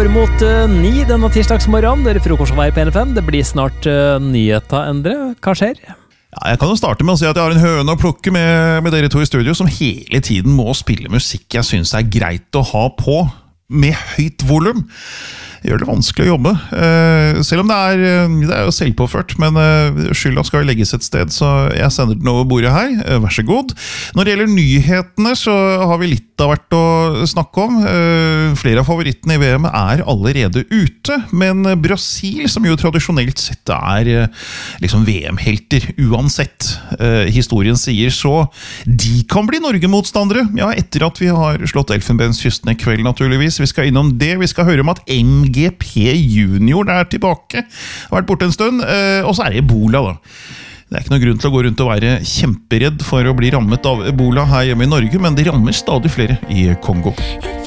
går mot 9 denne tirsdagsmorgen. Dere frokost på NFM. Det blir snart nyheter, Endre. Hva skjer? Ja, jeg kan jo starte med å si at jeg har en høne å plukke med dere to i studio som hele tiden må spille musikk jeg synes er greit å ha på med høyt volum. Det gjør det vanskelig å jobbe, selv om det er jo selvpåført, men skylda skal jo legges et sted, så jeg sender den over bordet her. Vær så god. Når det gjelder nyhetene, så har vi litt av hvert å snakke om. Flere av favorittene i VM er allerede ute, men Brasil, som jo tradisjonelt sett er liksom VM-helter uansett, historien sier så, de kan bli Norge-motstandere, ja, etter at vi har slått Elfenbenskysten i kveld naturligvis. Vi skal innom det, vi skal høre om at MGP Junior er tilbake, har vært borte en stund, og så er det Ebola da. Det er ikke noe grunn til å gå rundt og være kjemperedd for å bli rammet av Ebola her hjemme i Norge, men det rammer stadig flere i Kongo.